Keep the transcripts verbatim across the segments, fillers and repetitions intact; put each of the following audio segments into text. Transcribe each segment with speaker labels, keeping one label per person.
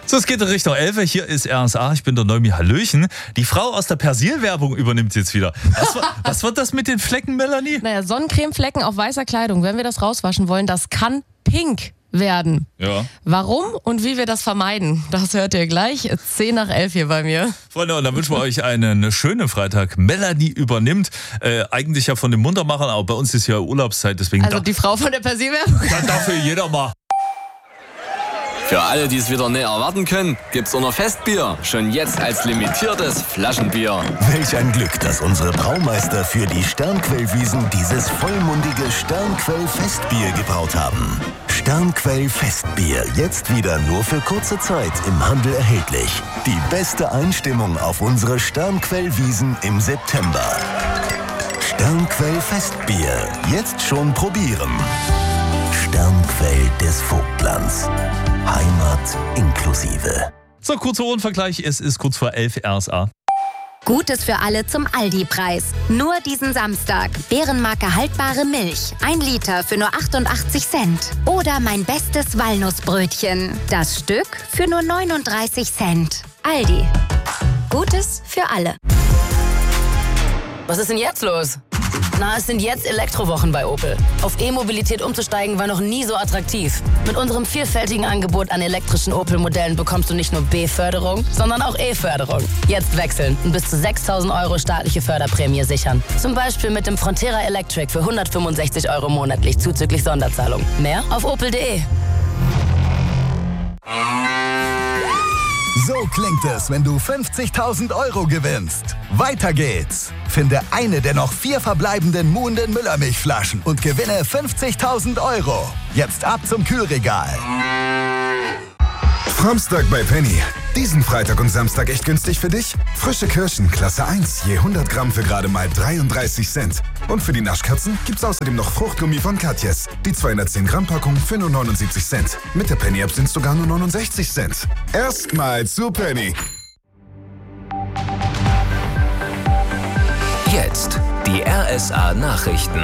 Speaker 1: So, es geht in Richtung elf. Hier ist R S A. Ich bin der Neumi. Hallöchen. Die Frau aus der Persil-Werbung übernimmt jetzt wieder. Was, was wird das mit den Flecken, Melanie?
Speaker 2: Naja, Sonnencremeflecken auf weißer Kleidung, wenn wir das rauswaschen wollen, das kann pink werden.
Speaker 1: Ja.
Speaker 2: Warum und wie wir das vermeiden, das hört ihr gleich. zehn nach elf hier bei mir.
Speaker 1: Freunde, und dann wünschen wir euch einen schönen Freitag. Melanie übernimmt, äh, eigentlich ja von den Muntermachern, aber bei uns ist ja Urlaubszeit, deswegen...
Speaker 2: Also die Frau von der Persil-Werbung?
Speaker 1: Dann darf jeder mal.
Speaker 3: Für alle, die es wieder näher erwarten können, gibt's unser Festbier schon jetzt als limitiertes Flaschenbier.
Speaker 4: Welch ein Glück, dass unsere Braumeister für die Sternquellwiesen dieses vollmundige Sternquell-Festbier gebraut haben. Sternquell-Festbier, jetzt wieder nur für kurze Zeit im Handel erhältlich. Die beste Einstimmung auf unsere Sternquellwiesen im September. Sternquell-Festbier, jetzt schon probieren. Sternquell des Vogtlands. Heimat inklusive.
Speaker 1: So, kurzer Ohrenvergleich. Es ist kurz vor elf R S A.
Speaker 5: Gutes für alle zum Aldi-Preis. Nur diesen Samstag. Bärenmarke haltbare Milch. Ein Liter für nur achtundachtzig Cent. Oder mein bestes Walnussbrötchen. Das Stück für nur neununddreißig Cent. Aldi. Gutes für alle.
Speaker 6: Was ist denn jetzt los? Na, es sind jetzt Elektrowochen bei Opel. Auf E-Mobilität umzusteigen war noch nie so attraktiv. Mit unserem vielfältigen Angebot an elektrischen Opel-Modellen bekommst du nicht nur B-Förderung, sondern auch E-Förderung. Jetzt wechseln und bis zu sechstausend Euro staatliche Förderprämie sichern. Zum Beispiel mit dem Frontera Electric für hundertfünfundsechzig Euro monatlich zuzüglich Sonderzahlung. Mehr auf opel punkt de.
Speaker 7: So klingt es, wenn du fünfzigtausend Euro gewinnst. Weiter geht's. Finde eine der noch vier verbleibenden Muhnden Müllermilchflaschen und gewinne fünfzigtausend Euro. Jetzt ab zum Kühlregal.
Speaker 8: Samstag bei Penny. Diesen Freitag und Samstag echt günstig für dich? Frische Kirschen, Klasse eins, je hundert Gramm für gerade mal dreiunddreißig Cent. Und für die Naschkatzen gibt's außerdem noch Fruchtgummi von Katjes. Die zweihundertzehn Gramm Packung für nur neunundsiebzig Cent. Mit der Penny-App sind sogar nur neunundsechzig Cent. Erstmal zu Penny.
Speaker 9: Jetzt die R S A Nachrichten.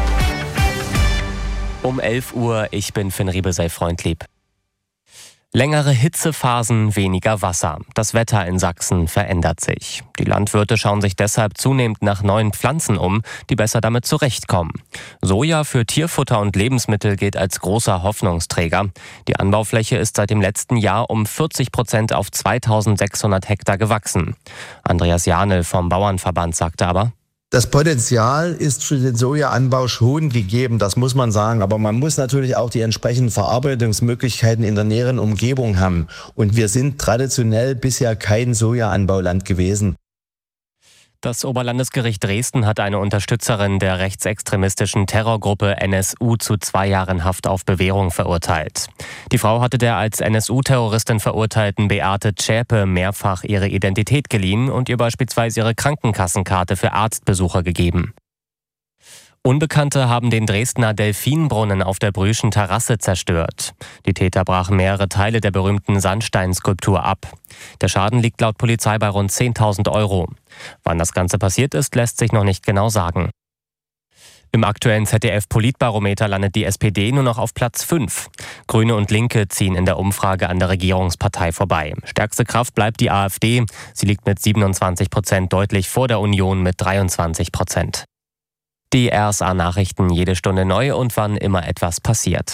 Speaker 10: Um elf Uhr, ich bin Finn Riebe, sei freundlieb. Längere Hitzephasen, weniger Wasser. Das Wetter in Sachsen verändert sich. Die Landwirte schauen sich deshalb zunehmend nach neuen Pflanzen um, die besser damit zurechtkommen. Soja für Tierfutter und Lebensmittel gilt als großer Hoffnungsträger. Die Anbaufläche ist seit dem letzten Jahr um vierzig Prozent auf zweitausendsechshundert Hektar gewachsen. Andreas Janel vom Bauernverband sagte aber:
Speaker 11: Das Potenzial ist für den Sojaanbau schon gegeben, das muss man sagen. Aber man muss natürlich auch die entsprechenden Verarbeitungsmöglichkeiten in der näheren Umgebung haben. Und wir sind traditionell bisher kein Sojaanbauland gewesen.
Speaker 10: Das Oberlandesgericht Dresden hat eine Unterstützerin der rechtsextremistischen Terrorgruppe N S U zu zwei Jahren Haft auf Bewährung verurteilt. Die Frau hatte der als N S U-Terroristin verurteilten Beate Zschäpe mehrfach ihre Identität geliehen und ihr beispielsweise ihre Krankenkassenkarte für Arztbesuche gegeben. Unbekannte haben den Dresdner Delfinbrunnen auf der Brüschen Terrasse zerstört. Die Täter brachen mehrere Teile der berühmten Sandsteinskulptur ab. Der Schaden liegt laut Polizei bei rund zehntausend Euro. Wann das Ganze passiert ist, lässt sich noch nicht genau sagen. Im aktuellen Z D F-Politbarometer landet die S P D nur noch auf Platz fünf. Grüne und Linke ziehen in der Umfrage an der Regierungspartei vorbei. Stärkste Kraft bleibt die AfD. Sie liegt mit siebenundzwanzig Prozent deutlich vor der Union mit dreiundzwanzig Prozent. Die R S A-Nachrichten jede Stunde neu und wann immer etwas passiert.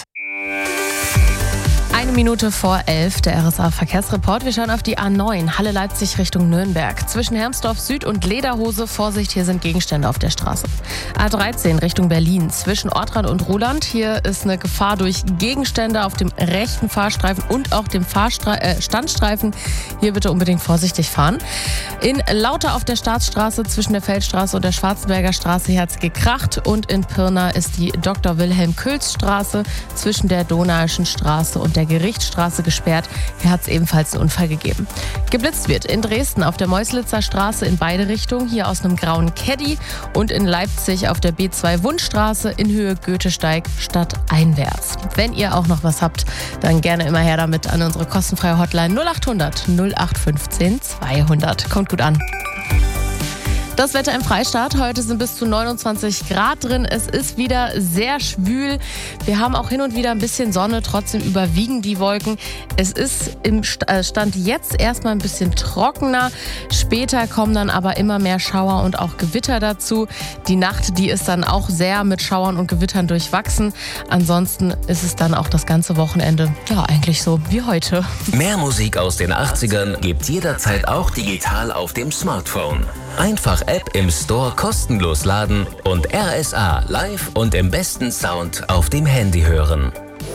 Speaker 2: Eine Minute vor elf, der R S A-Verkehrsreport. Wir schauen auf die A neun, Halle Leipzig Richtung Nürnberg. Zwischen Hermsdorf Süd und Lederhose, Vorsicht, hier sind Gegenstände auf der Straße. A dreizehn Richtung Berlin, zwischen Ortrand und Ruhland. Hier ist eine Gefahr durch Gegenstände auf dem rechten Fahrstreifen und auch dem Fahrstre- äh, Standstreifen. Hier bitte unbedingt vorsichtig fahren. In Lauter auf der Staatsstraße zwischen der Feldstraße und der Schwarzenberger Straße, hier hat es gekracht. Und in Pirna ist die Doktor Wilhelm Köhls Straße zwischen der Donauischen Straße und der Gerichtsstraße gesperrt. Hier hat es ebenfalls einen Unfall gegeben. Geblitzt wird in Dresden auf der Meuslitzer Straße in beide Richtungen, hier aus einem grauen Caddy, und in Leipzig auf der B zwei Wundstraße in Höhe Goethesteig stadteinwärts. Wenn ihr auch noch was habt, dann gerne immer her damit an unsere kostenfreie Hotline null acht hundert null acht fünfzehn zweihundert. Kommt gut an. Das Wetter im Freistaat. Heute sind bis zu neunundzwanzig Grad drin. Es ist wieder sehr schwül. Wir haben auch hin und wieder ein bisschen Sonne. Trotzdem überwiegen die Wolken. Es ist im Stand jetzt erstmal ein bisschen trockener. Später kommen dann aber immer mehr Schauer und auch Gewitter dazu. Die Nacht, die ist dann auch sehr mit Schauern und Gewittern durchwachsen. Ansonsten ist es dann auch das ganze Wochenende, ja, eigentlich so wie heute.
Speaker 9: Mehr Musik aus den achtzigern gibt's jederzeit auch digital auf dem Smartphone. Einfach App im Store kostenlos laden und R S A live und im besten Sound auf dem Handy hören.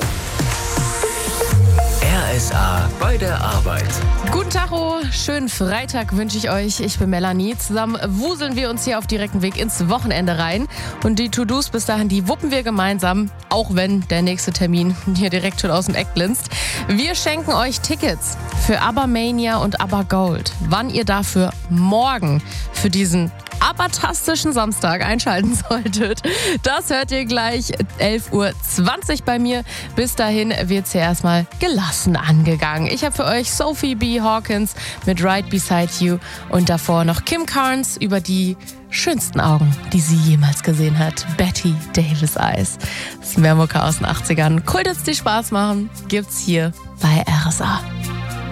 Speaker 9: R S A bei der Arbeit.
Speaker 2: Guten Tacho, schönen Freitag wünsche ich euch. Ich bin Melanie. Zusammen wuseln wir uns hier auf direktem Weg ins Wochenende rein. Und die To-Dos bis dahin, die wuppen wir gemeinsam, auch wenn der nächste Termin hier direkt schon aus dem Eck glänzt. Wir schenken euch Tickets für ABBA-Mania und ABBA Gold. Wann ihr dafür morgen für diesen abertastischen Samstag einschalten solltet, das hört ihr gleich elf Uhr zwanzig bei mir. Bis dahin wird's hier erstmal gelassen angegangen. Ich habe für euch Sophie B. Hawkins mit Right Beside You und davor noch Kim Carnes über die schönsten Augen, die sie jemals gesehen hat. Betty Davis Eyes. Das ist mehr Mucke aus den achtzigern. Cool, dass die Spaß machen. Gibt's hier bei R S A.